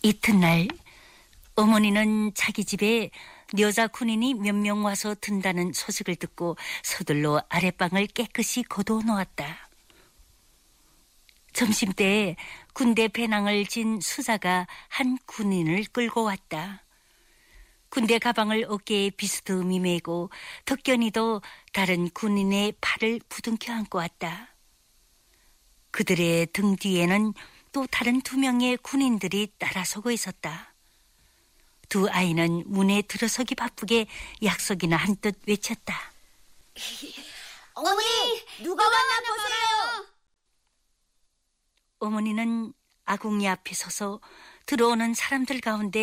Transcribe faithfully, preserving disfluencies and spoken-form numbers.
이튿날 어머니는 자기 집에 여자 군인이 몇 명 와서 든다는 소식을 듣고 서둘러 아랫방을 깨끗이 거두어 놓았다. 점심때에 군대 배낭을 진 수자가 한 군인을 끌고 왔다. 군대 가방을 어깨에 비스듬히 메고 덕견이도 다른 군인의 팔을 부둥켜 안고 왔다. 그들의 등 뒤에는 또 다른 두 명의 군인들이 따라서고 있었다. 두 아이는 문에 들어서기 바쁘게 약속이나 한뜻 외쳤다. 어머니, 누가 왔나 보세요. 어머니는 아궁이 앞에 서서 들어오는 사람들 가운데